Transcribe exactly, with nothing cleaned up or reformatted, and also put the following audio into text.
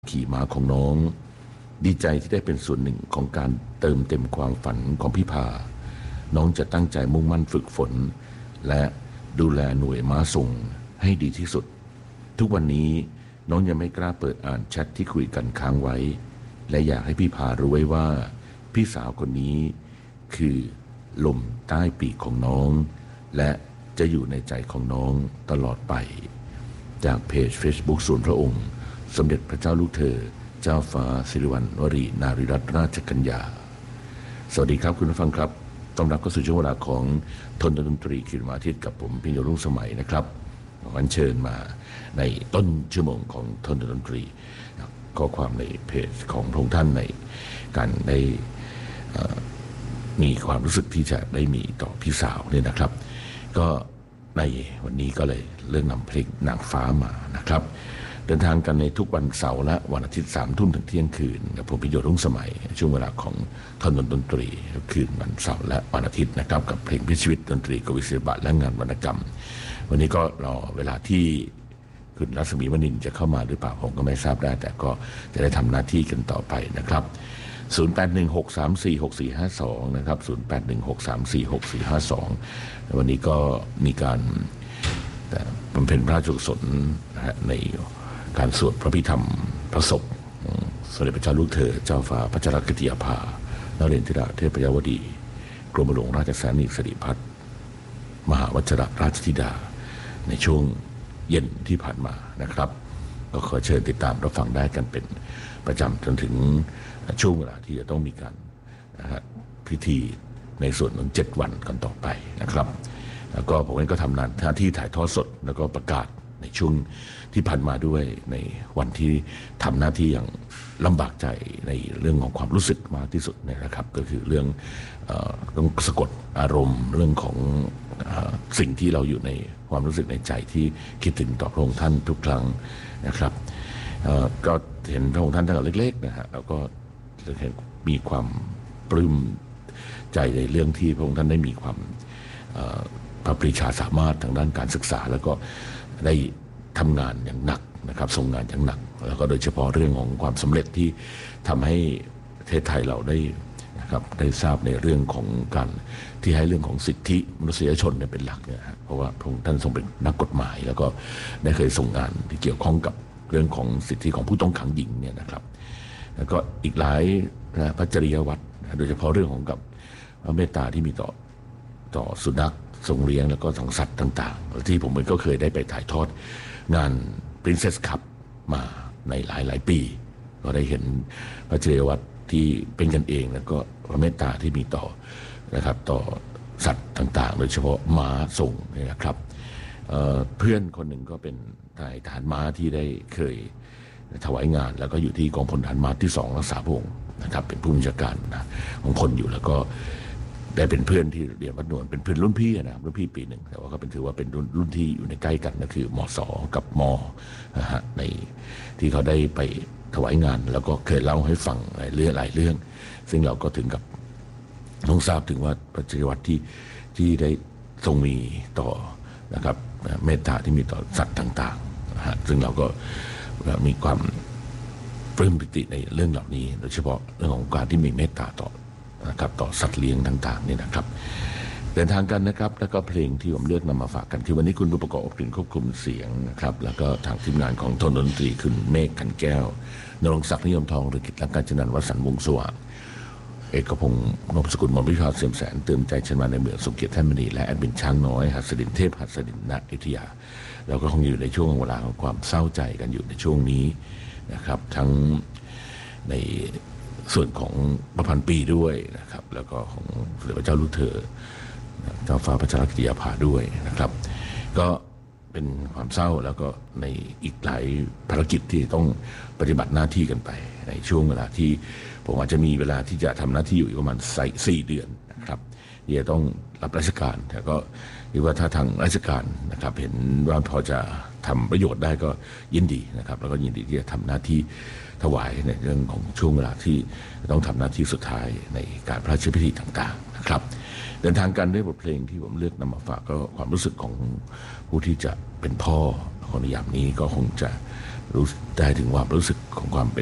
ขี่ม้าของน้องดีใจที่ได้เป็นส่วนหนึ่งของการเติมเต็มความฝันของพี่พาน้องจะตั้งใจมุ่งมั่นฝึกฝนและดูแลหน่วยม้าส่งให้ดีที่สุดทุกวันนี้น้องยังไม่กล้าเปิดอ่านแชทที่คุยกันค้างไว้และอยากให้พี่พารู้ไว้ว่าพี่สาวคนนี้คือลมใต้ปีกของน้องและจะอยู่ในใจของน้องตลอดไปจากเพจ Facebook ส่วนพระองค์สมเด็จพระเจ้าลูกเธอเจ้าฟ้าสิริวัณวรีนารีรัตนราชกัญญาสวัสดีครับคุณผู้ฟังครับต้อนรับเข้าสู่ช่วงเวลาของทนดนตรีคืนวันอาทิตย์กับผมพิญโยรุ่งสมัยนะครับวันเชิญมาในต้นชั่วโมงของทนดนตรีข้อความในเพจของพระองค์ท่านในการได้มีความรู้สึกที่จะได้มีต่อพี่สาวเนี่ยนะครับก็ในวันนี้ก็เลยเรื่องนำเพลงนางฟ้ามานะครับเดินทางกันในทุกวันเสาร์และวันอาทิตย์สามทุ่มถึงเที่ยงคืนกับผมพิญโยรุ่งสมัยช่วงเวลาของทนดนตรีคืนวันเสาร์และวันอาทิตย์นะครับกับเพลงพิชีวิตดนตรีกวีศิลปะและงานวรรณกรรมวันนี้ก็รอเวลาที่คุณรัศมีวณินจะเข้ามาหรือเปล่าผมก็ไม่ทราบได้แต่ก็จะได้ทำหน้าที่กันต่อไปนะครับศูนย์ แปด หนึ่ง หก สาม สี่ หก สี่ ห้า สองนะครับศูนย์ แปด หนึ่ง หก สาม สี่ หก สี่ ห้า สองวันนี้ก็มีการบำเพ็ญพระราชกุศลในการสวดพระพิธรรมพระศพสมเด็จพระเจ้าลูกเธอเจ้าฟ้าพัชรกิติยาภานเรนทิราเทพยวดีกรมหลวงราชสานีสิริพัฒน์มหาวัชรราชธิดาในช่วงเย็นที่ผ่านมานะครับก็ขอเชิญติดตามรับฟังได้กันเป็นประจำจนถึงช่วงเวลาที่จะต้องมีการพิธีในส่วนของเจ็ดวันกันต่อไปนะครับแล้วก็ผมเองก็ทำหน้าที่ถ่ายทอดสดแล้วก็ประกาศในช่วงที่ผ่านมาด้วยในวันที่ทำหน้าที่อย่างลำบากใจในเรื่องของความรู้สึกมากที่สุดเนี่ยนะครับก็คือเรื่องต้องสะกดอารมณ์เรื่องของสิ่งที่เราอยู่ในความรู้สึกในใจที่คิดถึงต่อพระองค์ท่านทุกครั้งนะครับก็เห็นพระองค์ท่านตั้งแต่เล็กๆนะฮะแล้วก็มีความปลื้มใจในเรื่องที่พระองค์ท่านได้มีความพระปรีชาสามารถทางด้านการศึกษาแล้วก็ได้ทำงานอย่างหนักนะครับส่งงานอย่างหนักแล้วก็โดยเฉพาะเรื่องของความสำเร็จที่ทำให้ประเทศไทยเราได้นะครับได้ทราบในเรื่องของการที่ให้เรื่องของสิทธิมนุษยชนเป็นหลักเนี่ยเพราะว่าพระองค์ท่านทรงเป็นนักกฎหมายแล้วก็ได้เคยส่งงานที่เกี่ยวข้องกับเรื่องของสิทธิของผู้ต้องขังหญิงเนี่ยนะครับแล้วก็อีกหลายนะพระจริยวัตรโดยเฉพาะเรื่องของกับพระเมตตาที่มีต่อต่อสุนัขทรงเลี้ยงแล้วก็สังสัตว์ต่างๆที่ผมเองก็เคยได้ไปถ่ายทอดงาน Princess Cup มาในหลายๆปีก็ได้เห็นพระจริยวัตรที่เป็นกันเองแล้วก็พระเมตตาที่มีต่อนะครับต่อสัตว์ต่างๆโดยเฉพาะม้าทรงนะครับ เ, เพื่อนคนหนึ่งก็เป็นนายทหารม้าที่ได้เคยถวายงานแล้วก็อยู่ที่กองพลทหารม้าที่สองรักษาพระองค์นะครับเป็นผู้บัญชาการนะของคนอยู่แล้วก็ได้เป็นเพื่อนที่เรียนวัดนวลเป็นเพื่อนรุ่นพี่นะรุ่นพี่ปีหนึ่งแต่ว่าก็เป็นถือว่าเป็นรุ่นรุ่นที่อยู่ในใกล้กันก็คือมสกับมนะฮะในที่เขาได้ไปถวายงานแล้วก็เคยเล่าให้ฟังหลายเรื่องหลายเรื่องซึ่งเราก็ถึงกับต้องทราบถึงว่าพระจริยวัตรที่ที่ได้ทรงมีต่อนะครับเมตตาที่มีต่อสัตว์ต่างๆนะฮะซึ่งเราก็มีความปลื้มปิติในเรื่องเหล่านี้โดยเฉพาะเรื่องของการที่มีเมตตาต่อนะครับต่อสัตว์เลี้ยงต่างๆนี่นะครับเดินทางกันนะครับแล้วก็เพลงที่ผมเลือกนำมาฝากกันคือวันนี้คุณผู้ประกอบกลิ่นควบคุมเสียงนะครับแล้วก็ทางทีมงานของทนดนตรีคุณเมฆขันแก้วนรงศักดิ์นิยมทองหรือกิจลักษณ์การจนันท์วสันต์วงศ์สว่างเอกพงศ์นพสกุลมนพิชาเสียมแสนเติมใจชนะในเมืองสมเกียรติแท่นมณีและแอดมินช้างน้อยหัสดินเทพหัสดินณอยุธยาเราก็คงอยู่ในช่วงเวลาของความเศร้าใจกันอยู่ในช่วงนี้นะครับทั้งในส่วนของประพันธ์ปีด้วยนะครับแล้วก็ของสมเด็จพระเจ้าลูกเธอเจ้าฟ้าพัชรกิติยาภาด้วยนะครับก็เป็นความเศร้าแล้วก็ในอีกหลายภารกิจที่ต้องปฏิบัติหน้าที่กันไปในช่วงเวลาที่ผมอาจจะมีเวลาที่จะทำหน้าที่อยู่ประมาณสี่เดือนนะครับที่จะต้องรับราชการแต่ก็คิดว่าถ้าทางราชการนะครับเห็นว่าพอจะทำประโยชน์ได้ก็ยินดีนะครับแล้วก็ยินดีที่จะทำหน้าที่ถวายในเรื่องของช่วงเวลาที่ต้องทำหน้าที่สุดท้ายในการพระราชพิธีต่างๆนะครับเดินทางกันด้วยบทเพลงที่ผมเลือกนำมาฝากก็ความรู้สึกของผู้ที่จะเป็นพ่อคนในยามนี้ก็คงจะรู้ได้ถึงความรู้สึกของความเป็น